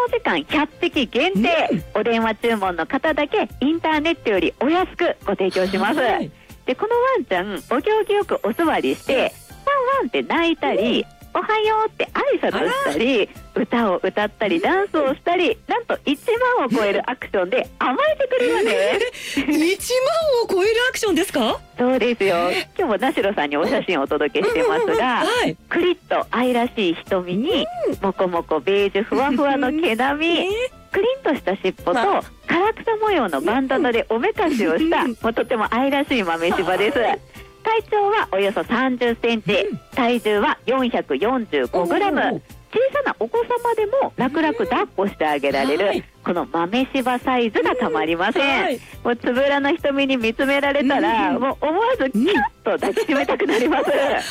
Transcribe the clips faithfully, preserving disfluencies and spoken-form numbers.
の時間ひゃっぴき限定、うん、お電話注文の方だけインターネットよりお安くご提供します、はい、でこのワンちゃんお行儀よくお座りして、ワンワンって泣いたり、おはようって挨拶したり、歌を歌ったりダンスをしたり、なんといちまんを超えるアクションで甘えてくれるんです、えー、いちまんを超えるアクションですか？そうですよ。今日もナシロさんにお写真をお届けしてますが、はい、クリッと愛らしい瞳に、もこもこベージュふわふわの毛並み、えー、クリンとした尻尾と唐草模様のバンダナでおめかしをした、もうとても愛らしい豆柴です。体長はおよそさんじゅっセンチ、うん、体重はよんひゃくよんじゅうごグラム。小さなお子様でも楽々抱っこしてあげられる、はい、この豆柴サイズがたまりません、はい、もうつぶらの瞳に見つめられたら、うん、もう思わずキュッと抱きしめたくなります。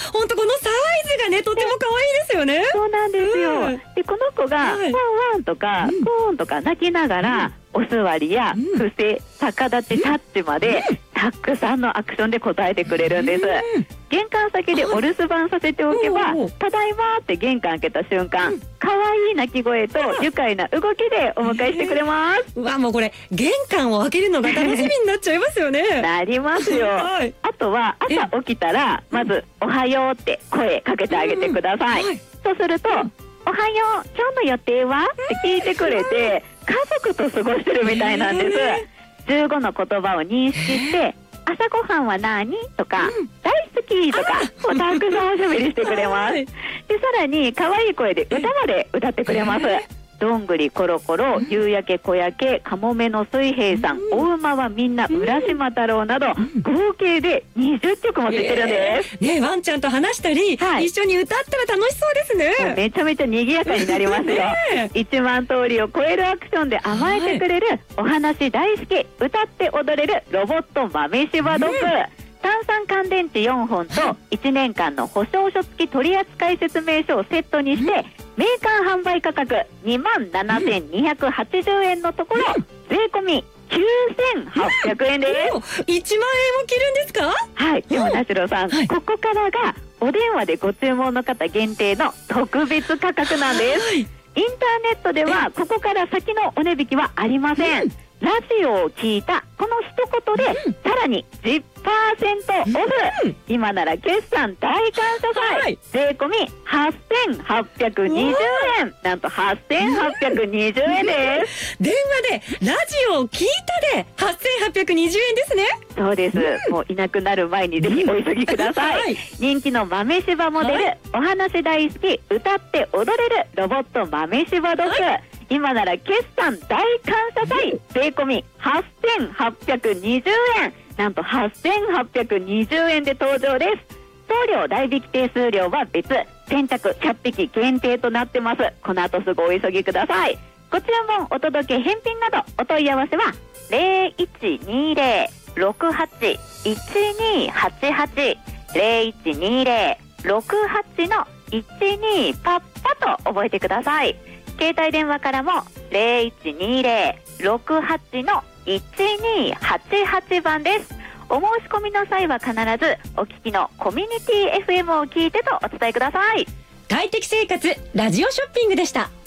本当このサイズがね、とても可愛いですよね。そうなんですよ、うん、でこの子がワンワンとかコーンとか泣きながら、うん、お座りや伏せ、逆立ち、タッチまで、うん、たくさんのアクションで応えてくれるんです、うん、玄関先でお留守番させておけば、ただいまって玄関開けた瞬間、うん、可愛い鳴き声と愉快な動きでお迎えしてくれます。うわ、もうこれ玄関を開けるのが楽しみになっちゃいますよね。なりますよ、はい、あとは朝起きたらまずおはようって声かけてあげてください、うんはい、そうすると、うん、おはよう今日の予定はって聞いてくれて、家族と過ごしてるみたいなんです。じゅうごの言葉を認識して、朝ごはんは何とか、うん、大好きとかをたくさんおしゃべりしてくれます。でさらに可愛い声で歌まで歌ってくれます。どんぐりころころ、夕焼け小焼け、かもめの水兵さん、うん、お馬はみんな、浦島太郎など、うん、合計でにじゅっきょくもついてるんです、えー、ね、ワンちゃんと話したり、はい、一緒に歌ったら楽しそうですね。めちゃめちゃ賑やかになりますよ、ね、いちまん通りを超えるアクションで甘えてくれる、はい、お話大好き、歌って踊れるロボット豆柴ドッグ、うん、炭酸乾電池よんほんといちねんかんの保証書付き取扱説明書をセットにして、うん、メーカー販売価格にまんななせんにひゃくはちじゅうえんのところ、うん、税込みきゅうせんはっぴゃくえんです、うん、いちまんえんも切るんですか？はい。でもナシロさん、はい、ここからがお電話でご注文の方限定の特別価格なんです、はい、インターネットではここから先のお値引きはありません、うん、ラジオを聞いたこの一言で、うん、さらに じゅっパーセント オフ、うん、今なら決算大感謝祭、はい、税込みはっせんはっぴゃくにじゅうえん、なんとはっせんはっぴゃくにじゅうえんです。電話でラジオを聞いたではっせんはっぴゃくにじゅうえんですね。そうです、うん、もういなくなる前にぜひお急ぎください、はい、人気の豆柴モデル、はい、お話大好き、歌って踊れるロボット豆柴ドッグ、はい、今なら決算大感謝祭、税込みはっせんはっぴゃくにじゅうえん、なんとはっせんはっぴゃくにじゅうえんで登場です。送料代引き手数料は別、先着ひゃっぴき限定となってます。この後すぐお急ぎください。ご注文、お届け、返品などお問い合わせは ゼロいちにゼロ ろくはち いちにはちはち ゼロいちにゼロ ろくはち のいちにパッパと覚えてください。携帯電話からも ゼロいちにゼロ ろくはち のいちにはちはちばんです。お申し込みの際は必ずお聞きのコミュニティ エフエム を聞いてとお伝えください。快適生活ラジオショッピングでした。